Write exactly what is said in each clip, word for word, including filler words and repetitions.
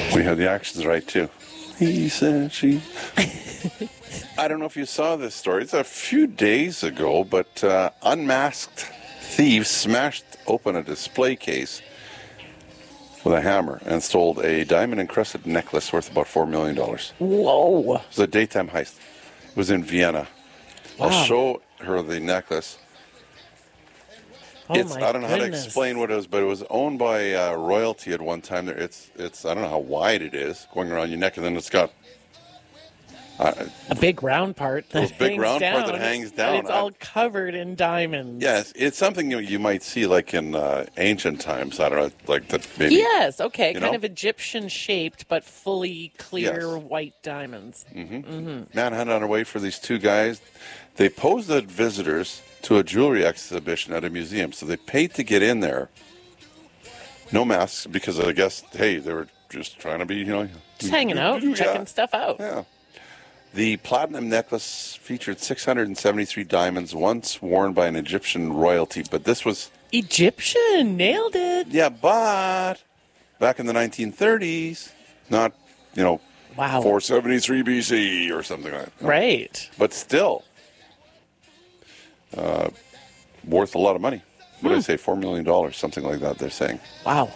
We had the actions right, too. He said she... I don't know if you saw this story. It's a few days ago, but uh, unmasked thieves smashed open a display case with a hammer and stole a diamond-encrusted necklace worth about four million dollars. Whoa. It was a daytime heist. It was in Vienna. Wow. I'll show her the necklace. Oh It's, my I don't know how to goodness. explain what it was, but it was owned by uh, royalty at one time. There, It's, it's, I don't know how wide it is, going around your neck, and then it's got... Uh, A big round part that Those big hangs round down. part that hangs And down. it's all covered in diamonds. yes, it's something you, you might see like in uh, ancient times. I don't know, like that maybe. Yes, okay. You Kind know? of Egyptian shaped, but fully clear Yes. white diamonds. Manhunt on our way for these two guys. They posed as visitors to a jewelry exhibition at a museum, so they paid to get in there. No masks, because I guess, hey, they were just trying to be, you know... Just hanging out, Yeah. checking stuff out. Yeah. The platinum necklace featured six hundred seventy-three diamonds, once worn by an Egyptian royalty, but this was... Egyptian, nailed it. Yeah, but back in the nineteen thirties, not, you know, Wow. four seventy-three B C or something like that. No. Right. But still, uh, worth a lot of money. What did I say? Four million dollars, something like that. They're saying Wow.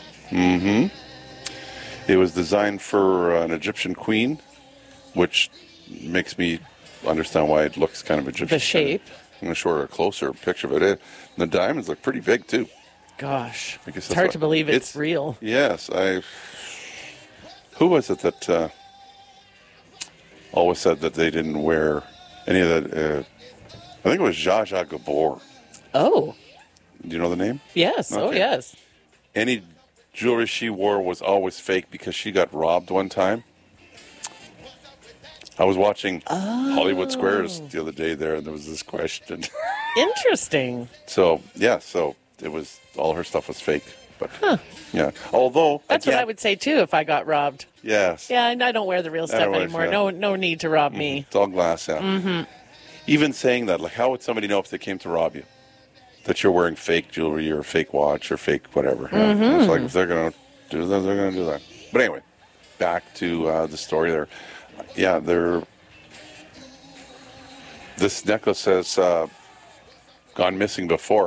it was designed for an Egyptian queen, which makes me understand why it looks kind of Egyptian. The shape. I'm going to show her a closer picture of it. it. The diamonds look pretty big too. Gosh. I guess It's that's hard what- to believe it's, it's- real. Yes, I. Who was it that uh, always said that they didn't wear any of that? Uh, I think it was Zsa Zsa Gabor. Oh, Do you know the name? yes. Oh, Okay. yes. Any jewelry she wore was always fake because she got robbed one time. I was watching Hollywood Squares the other day there, and there was this question. Interesting. So, yeah, so it was, all her stuff was fake. But, yeah. Although, That's again, what I would say, too, if I got robbed. yes. Yeah, and I don't wear the real stuff don't wear- anymore. yeah. No no need to rob me. It's all glass, yeah. Mm-hmm. Even saying that, like, how would somebody know if they came to rob you? That you're wearing fake jewelry or fake watch or fake whatever. Yeah. Mm-hmm. It's like, if they're going to do that, they're going to do that. But anyway, back to uh, the story there. Yeah, they're... This necklace has uh, gone missing before.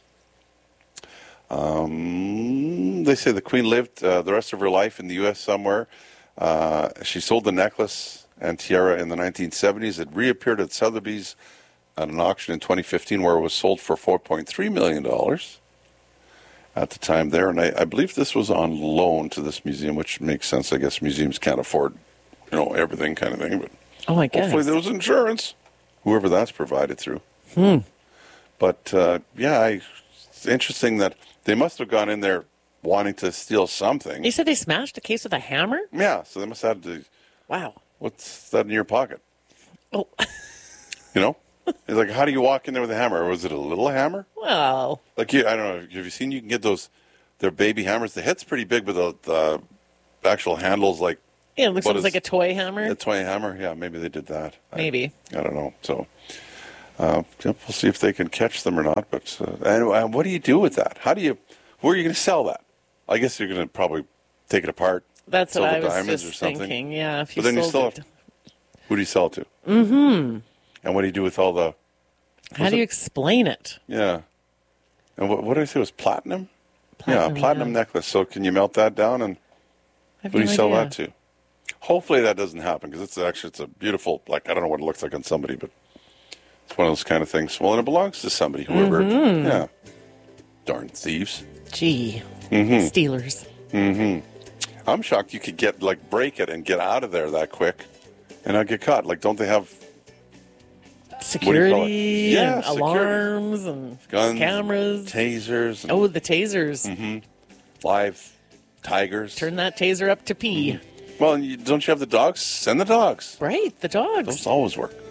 Um, they say the queen lived uh, the rest of her life in the U S somewhere. Uh, she sold the necklace and tiara in the nineteen seventies. It reappeared at Sotheby's at an auction in twenty fifteen where it was sold for four point three million dollars at the time there. And I, I believe this was on loan to this museum, which makes sense. I guess museums can't afford, you know, everything kind of thing. But Oh, my goodness. hopefully there was insurance, whoever that's provided through. Hmm. But, uh, yeah, I, it's interesting that they must have gone in there wanting to steal something. You said they smashed a case with a hammer? Yeah, so they must have to, Wow. what's that in your pocket? Oh, You know? It's like, how do you walk in there with a hammer? Was it a little hammer? well, Like, you, I don't know, have you seen, you can get those, they're baby hammers. The head's pretty big, but the, the actual handle's like yeah, it looks What almost is- like a toy hammer. a toy hammer. Yeah, maybe they did that. I- Maybe. I don't know. So, uh, yep, we'll see if they can catch them or not. But uh, and, uh, what do you do with that? How do you? Where are you going to sell that? I guess you're going to probably take it apart. That's sell what the I was diamonds just or something. thinking. Yeah, if you But then you sold still it. have. Who do you sell to? Mm-hmm. And what do you do with all the? How was do you it- explain it? Yeah. And what, what did I say? It was platinum. Platinum, yeah, platinum yeah. necklace. So can you melt that down and I have who do no you sell idea. that to? Hopefully that doesn't happen because it's actually it's a beautiful, like, I don't know what it looks like on somebody, but it's one of those kind of things. Well, and it belongs to somebody, whoever. Mm-hmm. Yeah. Darn thieves. Gee, Mm-hmm. Steelers. I'm shocked you could get, like, break it and get out of there that quick and not get caught. Like, don't they have Security Yeah, and security. alarms and guns, cameras. tasers, and Oh, the tasers. Mm-hmm. live tigers? Turn that taser up to pee. Well, and you, don't you have the dogs? Send the dogs. Right, the dogs. Those always work.